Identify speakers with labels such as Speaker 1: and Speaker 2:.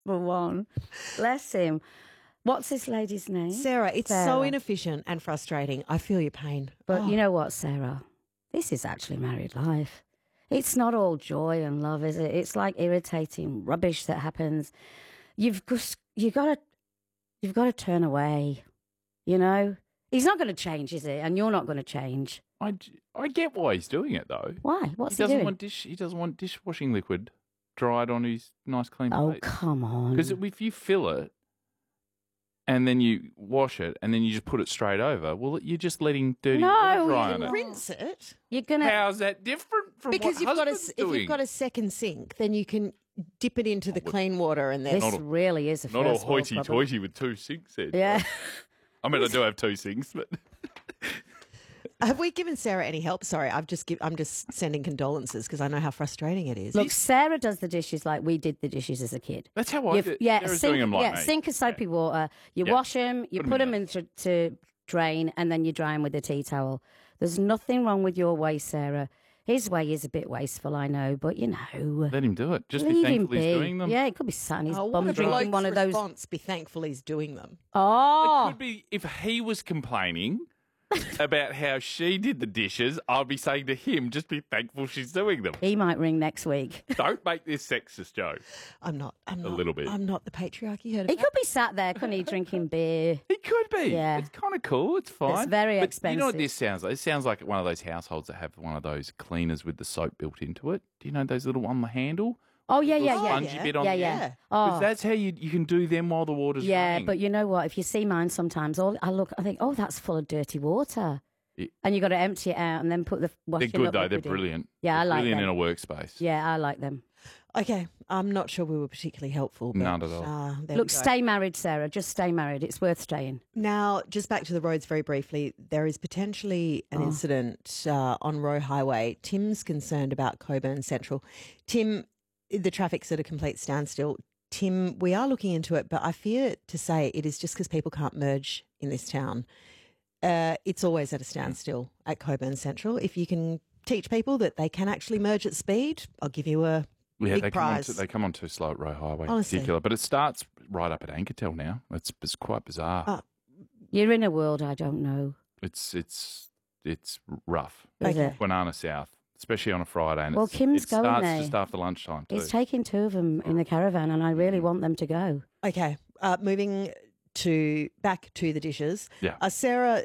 Speaker 1: for one. Bless him. What's this lady's name?
Speaker 2: Sarah, it's so
Speaker 1: Sarah.
Speaker 2: inefficient and frustrating. I feel your pain.
Speaker 1: But you know what, Sarah? This is actually married life. It's not all joy and love, is it? It's like irritating rubbish that happens. You've got to turn away. You know, he's not going to change, is it? And you're not going to change.
Speaker 3: I get why he's doing it though.
Speaker 1: Why? What's he
Speaker 3: doesn't
Speaker 1: doing?
Speaker 3: He doesn't want dishwashing liquid dried on his nice clean
Speaker 1: Oh,
Speaker 3: plate.
Speaker 1: come on.
Speaker 3: Because if you fill it and then you wash it and then you just put it straight over, well, you're just letting dirty water dry on it.
Speaker 2: Rinse it.
Speaker 1: You're gonna.
Speaker 3: How's that different from
Speaker 2: Because
Speaker 3: what husband's
Speaker 2: if
Speaker 3: doing?
Speaker 2: you've got a second sink, then you can dip it into the clean water and then.
Speaker 1: This really is a
Speaker 3: Not all
Speaker 1: first world problem.
Speaker 3: hoity-toity with two sinks there.
Speaker 1: Yeah.
Speaker 3: I mean, I do have two sinks, but...
Speaker 2: Have we given Sarah any help? Sorry, I'm just sending condolences because I know how frustrating it is.
Speaker 1: Look, Sarah does the dishes like we did the dishes as a kid.
Speaker 3: That's how I do. Sarah's doing them like me.
Speaker 1: sink of soapy water. You wash them, you put them into to drain, and then you dry them with a tea towel. There's nothing wrong with your way, Sarah. His way is a bit wasteful, I know, but you know.
Speaker 3: Let him do it. Just be
Speaker 1: Leave him
Speaker 3: thankful he's
Speaker 1: be.
Speaker 3: doing them.
Speaker 1: Yeah, he could be sat in his
Speaker 2: What
Speaker 1: bum
Speaker 2: a
Speaker 1: drinking
Speaker 2: bloke's
Speaker 1: one of those.
Speaker 2: response, be thankful he's doing them.
Speaker 1: Oh,
Speaker 3: It could be if he was complaining about how she did the dishes, I'd be saying to him, just be thankful she's doing them.
Speaker 1: he might ring next week.
Speaker 3: Don't make this sexist, Joe.
Speaker 2: I'm not.
Speaker 3: A little bit.
Speaker 2: I'm not the patriarchy. Heard of
Speaker 1: He
Speaker 2: that?
Speaker 1: could be sat there, couldn't he, drinking beer?
Speaker 3: He could be.
Speaker 1: Yeah.
Speaker 3: It's kind of cool. It's fine.
Speaker 1: It's very
Speaker 3: but
Speaker 1: expensive.
Speaker 3: You know what this sounds like? It sounds like one of those households that have one of those cleaners with the soap built into it. Do you know those little on the handle?
Speaker 1: Oh, yeah,
Speaker 3: Little
Speaker 1: yeah, yeah.
Speaker 3: spongy bit on
Speaker 1: Yeah,
Speaker 3: the
Speaker 1: yeah.
Speaker 3: end?
Speaker 1: Oh.
Speaker 3: Because that's how you can do them while the water's
Speaker 1: Yeah,
Speaker 3: running.
Speaker 1: but you know what? If you see mine sometimes, I think, oh, that's full of dirty water.
Speaker 3: Yeah.
Speaker 1: And you got to empty it out and then put the
Speaker 3: They're
Speaker 1: washing
Speaker 3: good,
Speaker 1: up
Speaker 3: though. They're
Speaker 1: liquid in.
Speaker 3: brilliant.
Speaker 1: Yeah,
Speaker 3: They're
Speaker 1: I like
Speaker 3: brilliant
Speaker 1: them.
Speaker 3: in a workspace.
Speaker 1: Yeah, I like them.
Speaker 2: Okay, I'm not sure we were particularly helpful. But,
Speaker 3: Not at all.
Speaker 2: there
Speaker 1: Look,
Speaker 2: we go.
Speaker 1: stay married, Sarah. Just stay married. It's worth staying.
Speaker 2: Now, just back to the roads very briefly. There is potentially an incident on Roe Highway. Tim's concerned about Coburn Central. Tim, the traffic's at a complete standstill. Tim, we are looking into it, but I fear to say it is just because people can't merge in this town. It's always at a standstill at Coburn Central. If you can teach people that they can actually merge at speed, I'll give you a big
Speaker 3: they
Speaker 2: prize.
Speaker 3: come on too slow at Roe Highway
Speaker 2: Honestly.
Speaker 3: in particular. But it starts right up at Ankertel now. It's quite bizarre.
Speaker 1: You're in a world I don't know.
Speaker 3: It's rough.
Speaker 1: Is it?
Speaker 3: Banana South, especially on a Friday. And
Speaker 1: Well, Kim's
Speaker 3: it
Speaker 1: going
Speaker 3: starts
Speaker 1: there.
Speaker 3: just after lunchtime too.
Speaker 1: He's taking two of them in the caravan, and I really want them to go.
Speaker 2: Okay, moving back to the dishes.
Speaker 3: Yeah.
Speaker 2: Sarah